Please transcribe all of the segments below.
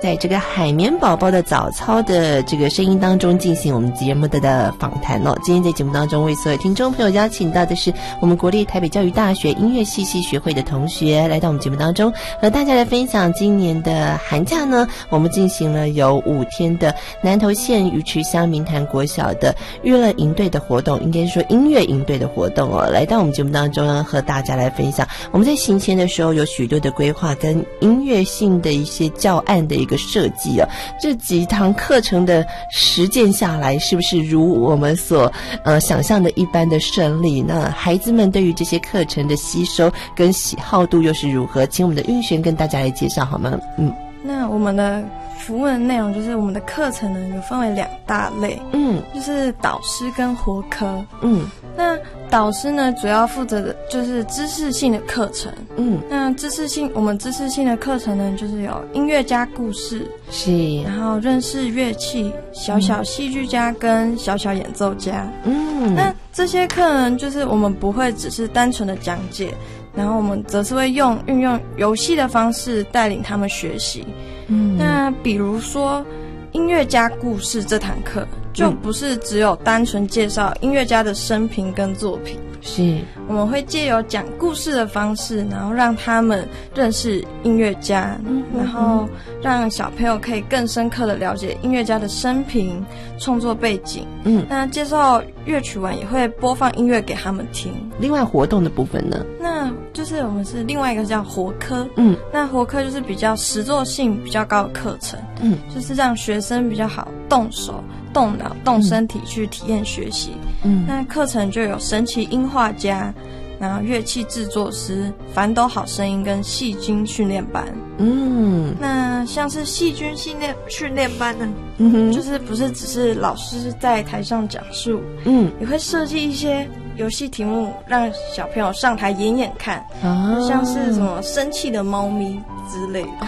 在这个海绵宝宝的早操的这个声音当中进行我们节目的访谈哦。今天在节目当中为所有听众朋友邀请到的是我们国立台北教育大学音乐系系学会的同学，来到我们节目当中和大家来分享今年的寒假呢，我们进行了有5天的南投县鱼池乡明潭国小的娱乐营队的活动，应该是说音乐营队的活动哦。来到我们节目当中呢，和大家来分享我们在行前的时候有许多的规划跟音乐性的一些教案的一个设计哦。这几堂课程的实践下来，是不是如我们所想象的一般的顺利？那孩子们对于这些课程的吸收跟喜好度又是如何？请我们的韵璇跟大家来介绍好吗？ 那我们的服务的内容就是我们的课程呢有分为2大类，就是导师跟活科。那导师呢主要负责的就是知识性的课程。那我们知识性的课程呢就是有音乐家故事， 是， 然后认识乐器，小小戏剧家跟小小演奏家。那这些课呢就是我们不会只是单纯的讲解，然后我们则是会运用游戏的方式带领他们学习。那比如说音乐家故事这堂课就不是只有单纯介绍音乐家的生平跟作品， 是我们会借由讲故事的方式，然后让他们认识音乐家，然后让小朋友可以更深刻的了解音乐家的生平、创作背景。那介绍乐曲完也会播放音乐给他们听。 另外活动的部分呢， 那就是我们是另外一个叫活科。那活科就是比较实作性比较高的课程，就是让学生比较好动手动脑动身体去体验学习。那课程就有神奇音画家，然后乐器制作师、反斗好声音跟细菌训练班。那像是细菌训练班呢，就是不是只是老师在台上讲述，也会设计一些游戏题目让小朋友上台演演看，像是什么生气的猫咪之类的。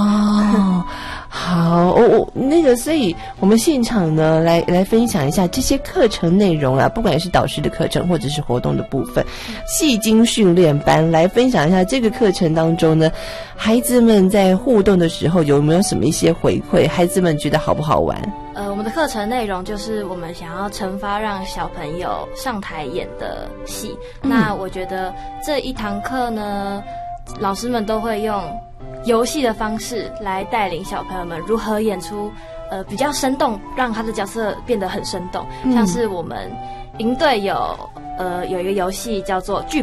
好那个，所以我们现场呢来分享一下这些课程内容啊，不管是导师的课程或者是活动的部分，戏精训练班来分享一下这个课程当中呢，孩子们在互动的时候有没有什么一些回馈？孩子们觉得好不好玩？ 我们的课程内容就是我们想要惩罚让小朋友上台演的戏。那我觉得这一堂课呢，老师们都会用游戏的方式来带领小朋友们如何演出比较生动，让他的角色变得很生动。像是我们营队有一个游戏叫做剧